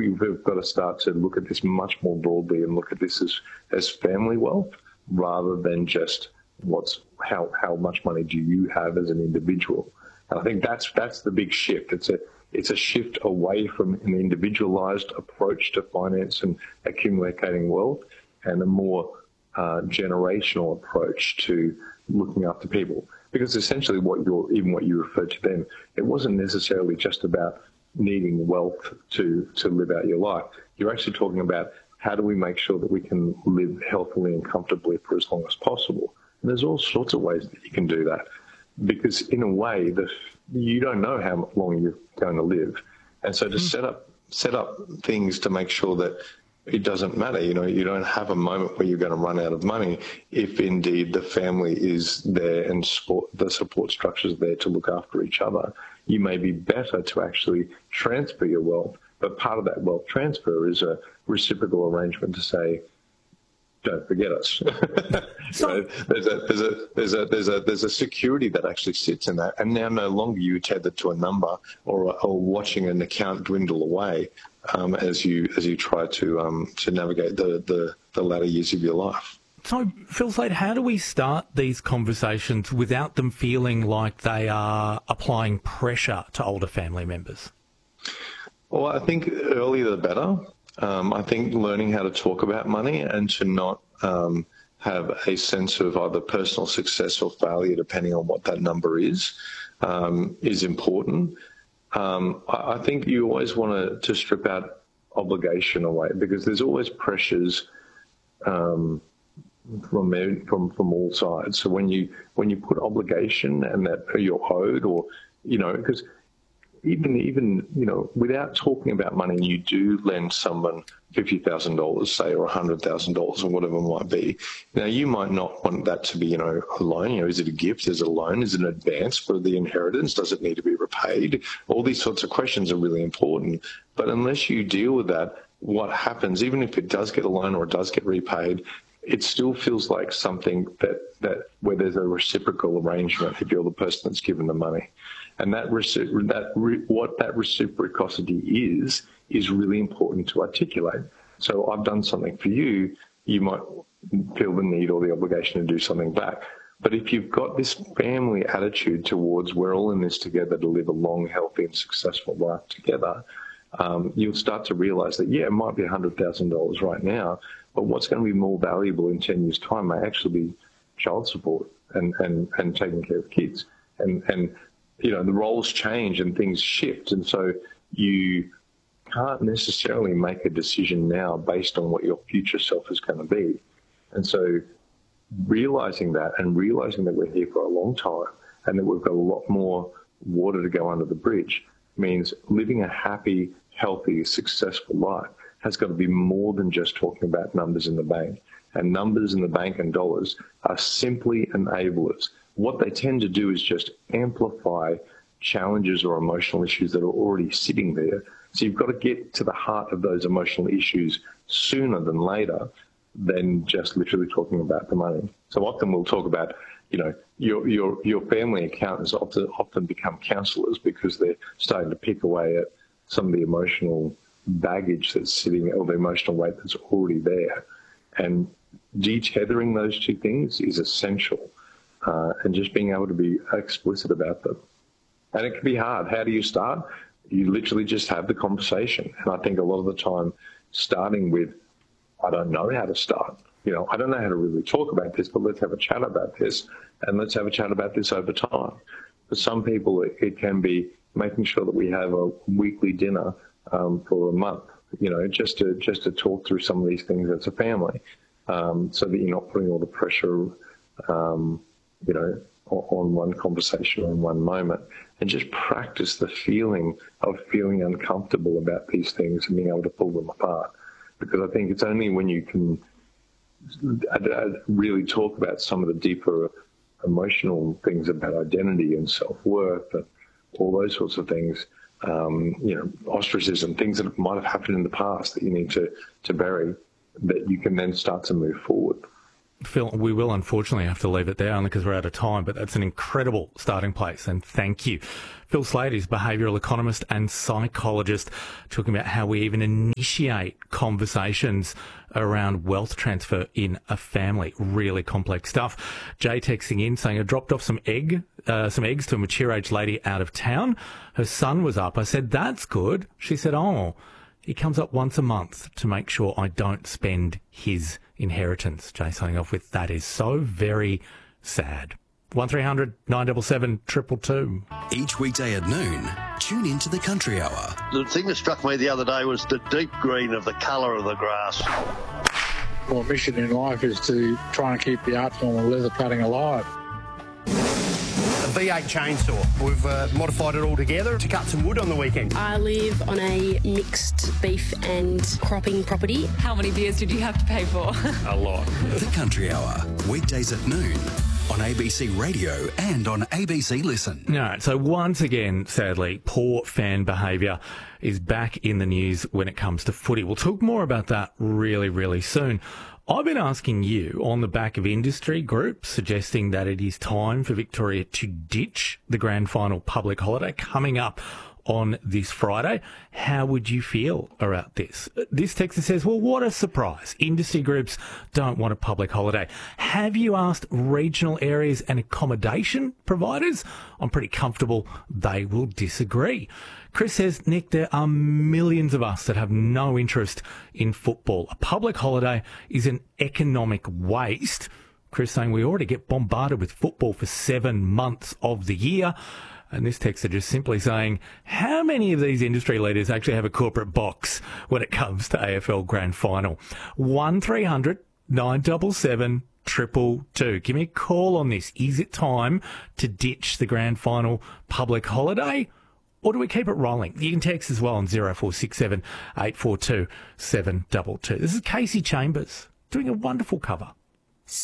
we've got to start to look at this much more broadly and look at this as family wealth rather than just how much money do you have as an individual. And I think that's the big shift. It's a shift away from an individualized approach to finance and accumulating wealth and a more generational approach to looking after people. Because essentially what you referred to then, it wasn't necessarily just about needing wealth to live out your life. You're actually talking about how do we make sure that we can live healthily and comfortably for as long as possible. And there's all sorts of ways that you can do that. Because in a way, you don't know how long you're going to live. And so to set up things to make sure that it doesn't matter. You don't have a moment where you're going to run out of money if indeed the family is there and the support structures there to look after each other. You may be better to actually transfer your wealth, but part of that wealth transfer is a reciprocal arrangement to say, don't forget us. There's a security that actually sits in that, and now no longer you tethered to a number or watching an account dwindle away as you try to navigate the latter years of your life. So, Phil Slade, how do we start these conversations without them feeling like they are applying pressure to older family members? Well, I think earlier the better. I think learning how to talk about money and to not have a sense of either personal success or failure, depending on what that number is important. I think you always want to strip out obligation away because there's always pressures from all sides. So when you put obligation and that you're owed, or because even without talking about money, you do lend someone $50,000, say, or $100,000, or whatever it might be. Now, you might not want that to be, a loan. Is it a gift? Is it a loan? Is it an advance for the inheritance? Does it need to be repaid? All these sorts of questions are really important. But unless you deal with that, what happens, even if it does get a loan or it does get repaid, it still feels like something that where there's a reciprocal arrangement if you're the person that's given the money. And what that reciprocity is really important to articulate. So I've done something for you, you might feel the need or the obligation to do something back. But if you've got this family attitude towards we're all in this together to live a long, healthy and successful life together, you'll start to realize that, it might be $100,000 right now, but what's going to be more valuable in 10 years' time may actually be child support and taking care of kids. And the roles change and things shift. And so you can't necessarily make a decision now based on what your future self is going to be. And so realizing that we're here for a long time and that we've got a lot more water to go under the bridge means living a happy, healthy, successful life has got to be more than just talking about numbers in the bank. And numbers in the bank and dollars are simply enablers. What they tend to do is just amplify challenges or emotional issues that are already sitting there. So you've got to get to the heart of those emotional issues sooner than later than just literally talking about the money. So often we'll talk about, your family accountants often become counselors because they're starting to pick away at some of the emotional baggage that's sitting, or the emotional weight that's already there. And detethering those two things is essential, and just being able to be explicit about them. And it can be hard. How do you start? You literally just have the conversation. And I think a lot of the time, starting with, I don't know how to start. I don't know how to really talk about this, but let's have a chat about this, and let's have a chat about this over time. For some people, it can be making sure that we have a weekly dinner for a month, just to talk through some of these things as a family, so that you're not putting all the pressure, on one conversation or in one moment, and just practice the feeling of feeling uncomfortable about these things and being able to pull them apart. Because I think it's only when you can really talk about some of the deeper emotional things about identity and self-worth and all those sorts of things, ostracism, things that might have happened in the past that you need to bury, that you can then start to move forward. Phil, we will unfortunately have to leave it there only because we're out of time, but that's an incredible starting place, and thank you. Phil Slade is behavioural economist and psychologist, talking about how we even initiate conversations around wealth transfer in a family. Really complex stuff. Jay texting in saying, I dropped off some eggs to a mature-age lady out of town. Her son was up. I said, that's good. She said, oh, he comes up once a month to make sure I don't spend his inheritance. Jay signing off with, that is so very sad. 1300 977 222. Each weekday at noon, tune into the Country Hour. The thing that struck me the other day was the deep green of the colour of the grass. My mission in life is to try and keep the art form of leather cutting alive. A V8 chainsaw. We've modified it all together to cut some wood on the weekend. I live on a mixed beef and cropping property. How many beers did you have to pay for? A lot. The Country Hour, weekdays at noon on ABC Radio and on ABC Listen. All right, so once again, sadly, poor fan behaviour is back in the news when it comes to footy. We'll talk more about that really, really soon. I've been asking you on the back of industry groups suggesting that it is time for Victoria to ditch the grand final public holiday coming up on this Friday. How would you feel about this? This texter says, well, what a surprise. Industry groups don't want a public holiday. Have you asked regional areas and accommodation providers? I'm pretty comfortable they will disagree. Chris says, Nick, there are millions of us that have no interest in football. A public holiday is an economic waste. Chris saying we already get bombarded with football for 7 months of the year. And this texter just simply saying, how many of these industry leaders actually have a corporate box when it comes to AFL Grand Final? 1300 977 222. Give me a call on this. Is it time to ditch the Grand Final public holiday? Or do we keep it rolling? You can text as well on 0467 842 722. This is Casey Chambers doing a wonderful cover